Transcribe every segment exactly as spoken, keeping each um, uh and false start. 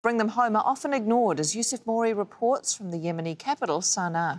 Bring them home are often ignored, as Yusuf Mori reports from the Yemeni capital, Sana'a.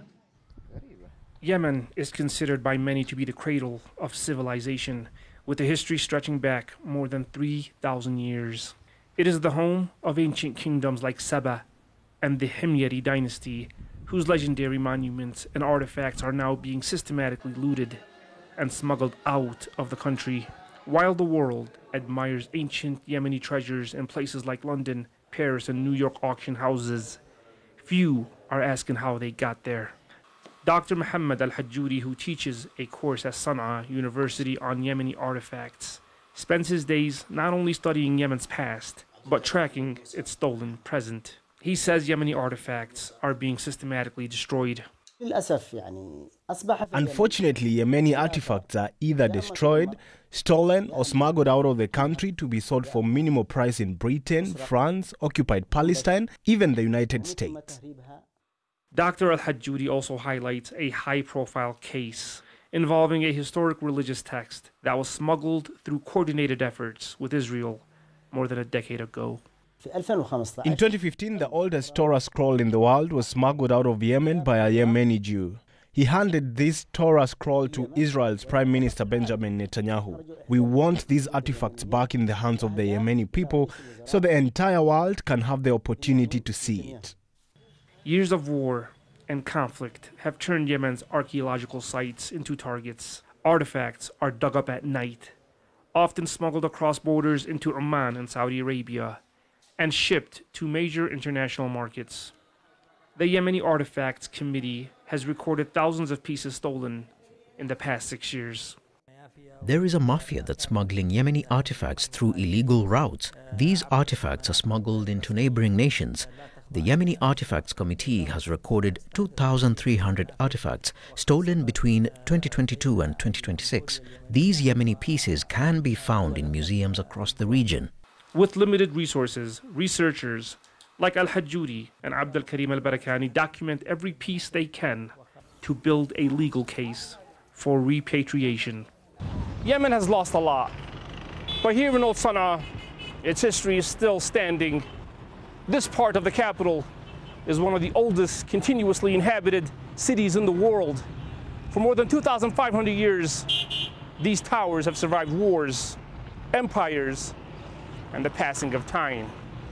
Yemen is considered by many to be the cradle of civilization, with a history stretching back more than three thousand years. It is the home of ancient kingdoms like Saba and the Himyari dynasty, whose legendary monuments and artifacts are now being systematically looted and smuggled out of the country. While the world admires ancient Yemeni treasures in places like London, Paris, and New York auction houses, few are asking how they got there. Doctor Muhammad Al-Hajjuri, who teaches a course at Sana'a University on Yemeni artifacts, spends his days not only studying Yemen's past, but tracking its stolen present. He says Yemeni artifacts are being systematically destroyed. Unfortunately, Yemeni artifacts are either destroyed, stolen, or smuggled out of the country to be sold for minimal price in Britain, France, occupied Palestine, even the United States. Doctor Al-Hajjuri also highlights a high-profile case involving a historic religious text that was smuggled through coordinated efforts with Israel more than a decade ago. In twenty fifteen, the oldest Torah scroll in the world was smuggled out of Yemen by a Yemeni Jew. He handed this Torah scroll to Israel's Prime Minister Benjamin Netanyahu. We want these artifacts back in the hands of the Yemeni people so the entire world can have the opportunity to see it. Years of war and conflict have turned Yemen's archaeological sites into targets. Artifacts are dug up at night, often smuggled across borders into Oman and Saudi Arabia, and shipped to major international markets. The Yemeni Artifacts Committee has recorded thousands of pieces stolen in the past six years. There is a mafia that's smuggling Yemeni artifacts through illegal routes. These artifacts are smuggled into neighboring nations. The Yemeni Artifacts Committee has recorded two thousand three hundred artifacts stolen between twenty twenty-two and twenty twenty-six. These Yemeni pieces can be found in museums across the region. With limited resources, researchers like Al-Hajjuri and Abdel Karim Al-Barakani document every piece they can to build a legal case for repatriation. Yemen has lost a lot, but here in Old Sana'a, its history is still standing. This part of the capital is one of the oldest continuously inhabited cities in the world. For more than two thousand five hundred years, these towers have survived wars, empires, and the passing of time.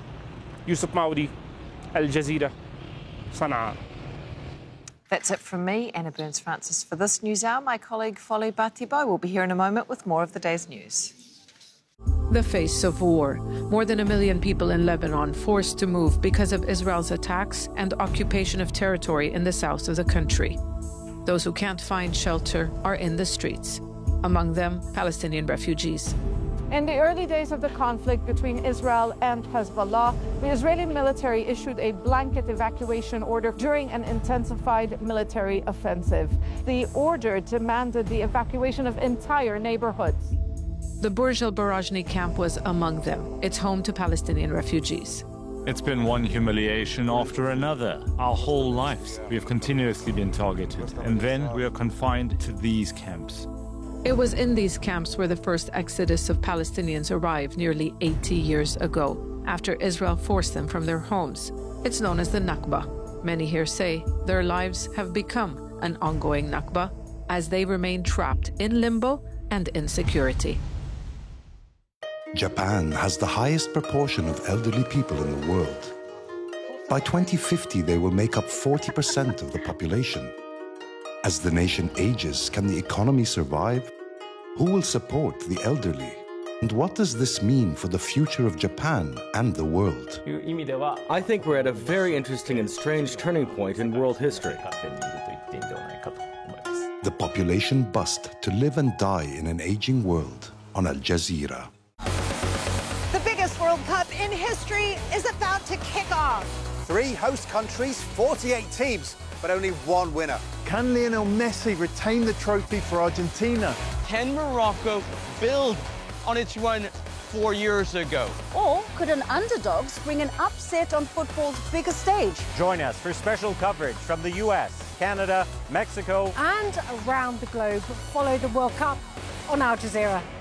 Yusuf Mori, Al Jazeera, Sana'a. That's it from me, Anna Burns-Francis. For this News Hour, my colleague Folly Batibo will be here in a moment with more of the day's news. The face of war. More than a million people in Lebanon forced to move because of Israel's attacks and occupation of territory in the south of the country. Those who can't find shelter are in the streets, among them Palestinian refugees. In the early days of the conflict between Israel and Hezbollah, the Israeli military issued a blanket evacuation order during an intensified military offensive. The order demanded the evacuation of entire neighborhoods. The Burj al Barajni camp was among them. It's home to Palestinian refugees. It's been one humiliation after another. Our whole lives, we have continuously been targeted, and then we are confined to these camps. It was in these camps where the first exodus of Palestinians arrived nearly eighty years ago, after Israel forced them from their homes. It's known as the Nakba. Many here say their lives have become an ongoing Nakba, as they remain trapped in limbo and insecurity. Japan has the highest proportion of elderly people in the world. By twenty fifty, they will make up forty percent of the population. As the nation ages, can the economy survive? Who will support the elderly? And what does this mean for the future of Japan and the world? I think we're at a very interesting and strange turning point in world history. The population bust to live and die in an aging world on Al Jazeera. The biggest World Cup in history is about to kick off. Three host countries, forty-eight teams, but only one winner. Can Lionel Messi retain the trophy for Argentina? Can Morocco build on its run four years ago? Or could an underdogs bring an upset on football's biggest stage? Join us for special coverage from the U S, Canada, Mexico, and around the globe. Follow the World Cup on Al Jazeera.